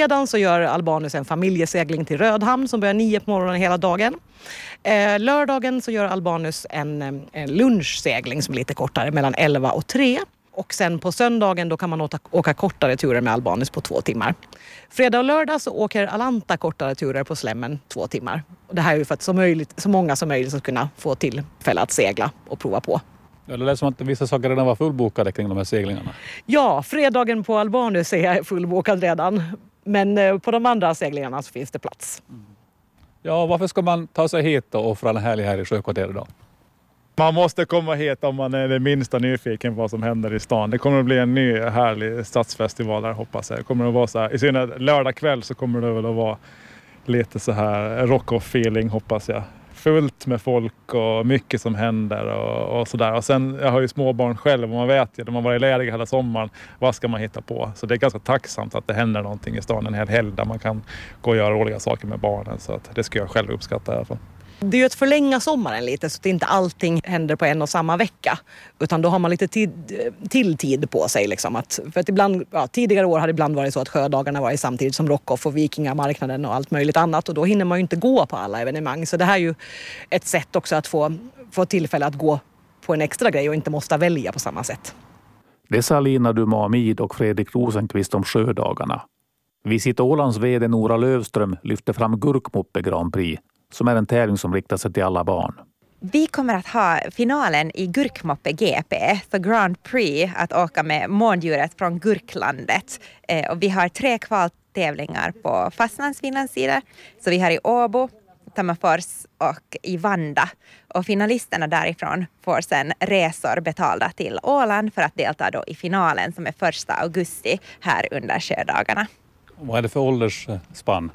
fredagen så gör Albanus en familjesegling till Rödhamn som börjar 9 på morgonen hela dagen. Lördagen så gör Albanus en lunchsegling som är lite kortare, mellan 11 och 3. Och sen på söndagen då kan man åka kortare turer med Albanus på 2 timmar. Fredag och lördag så åker Alanta kortare turer på Slemmen 2 timmar. Och det här är ju för att så många som möjligt ska kunna få tillfälle att segla och prova på. Ja, det lät som att vissa saker redan var fullbokade kring de här seglingarna. Ja, fredagen på Albanus är fullbokad redan. Men på de andra seglingarna så finns det plats. Ja, varför ska man ta sig hit och offra en helg här i sjökvarteret då? Man måste komma hit om man är det minsta nyfiken på vad som händer i stan. Det kommer att bli en ny härlig stadsfestival där, hoppas jag. Det kommer att vara så här, i synnerhet lördag kväll så kommer det väl att vara lite så här rock-off-feeling, hoppas jag. Fullt med folk och mycket som händer och sådär. Och sen, jag har ju småbarn själv och man vet ju, när man var ledig hela sommaren, vad ska man hitta på? Så det är ganska tacksamt att det händer någonting i stan en hel helg där man kan gå och göra roliga saker med barnen. Så att det ska jag själv uppskatta i alla fall. Det är ju att förlänga sommaren lite så att inte allting händer på en och samma vecka. Utan då har man lite tid på sig. Liksom. För att ibland, tidigare år har det ibland varit så att sjödagarna varit samtidigt som Rockoff och Vikingamarknaden och allt möjligt annat. Och då hinner man ju inte gå på alla evenemang. Så det här är ju ett sätt också att få tillfälle att gå på en extra grej och inte måste välja på samma sätt. Det sa Lina Dumas-Amid och Fredrik Rosenqvist om sjödagarna. Visit Ålands vd Nora Lövström lyfte fram Gurkmoppe Grand Prix, som är en tävling som riktar sig till alla barn. Vi kommer att ha finalen i Gurkmoppe GP, så Grand Prix, att åka med måndjuret från Gurklandet. Och vi har 3 kvaltävlingar på fastlandsfinlands sida. Så vi har i Åbo, Tammerfors och i Vanda. Och finalisterna därifrån får sedan resor betalda till Åland för att delta då i finalen som är 1 augusti här under sjödagarna. Vad är det för åldersspann?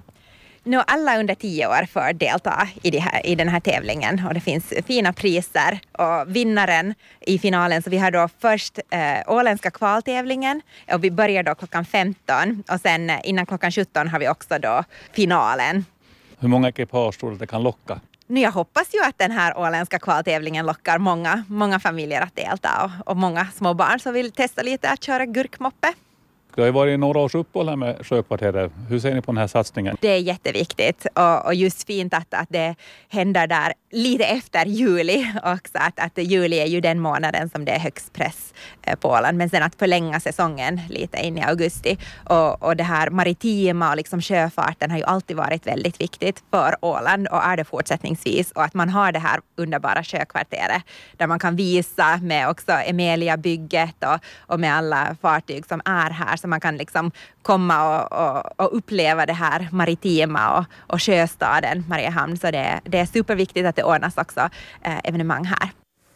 Alla under 10 år får delta i den här tävlingen och det finns fina priser och vinnaren i finalen. Så vi har då först åländska kvaltävlingen och vi börjar då klockan 15 och sen innan klockan 17 har vi också då finalen. Hur många ekipage tror du det kan locka? Jag hoppas ju att den här åländska kvaltävlingen lockar många familjer att delta och många små barn som vill testa lite att köra gurkmoppe. Det har ju varit några års uppehåll här med sjökvarteret. Hur ser ni på den här satsningen? Det är jätteviktigt och just fint att det händer där lite efter juli också. Att juli är ju den månaden som det är högst press på Åland. Men sen att förlänga säsongen lite in i augusti. Och det här maritima och liksom sjöfarten har ju alltid varit väldigt viktigt för Åland och är det fortsättningsvis. Och att man har det här underbara sjökvarteret där man kan visa med också Emilia-bygget och med alla fartyg som är här. Så man kan liksom komma och uppleva det här maritima och sjöstaden Mariehamn. Så det är superviktigt att det ordnas också evenemang här.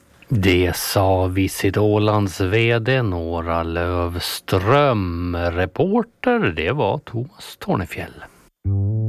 Det sa Visit Ålands vd Nora Lövström. Reporter, det var Thomas Tornefjäll.